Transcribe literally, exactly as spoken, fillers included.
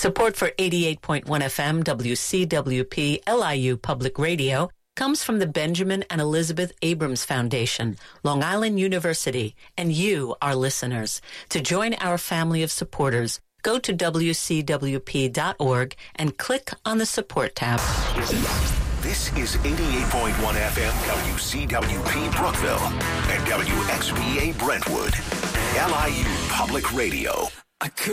Support for eighty-eight point one F M W C W P L I U Public Radio comes from the Benjamin and Elizabeth Abrams Foundation, Long Island University, and you, our listeners. To join our family of supporters, go to W C W P dot org and click on the Support tab. This is eighty-eight point one F M W C W P Brookville and W X B A Brentwood, L I U Public Radio. I could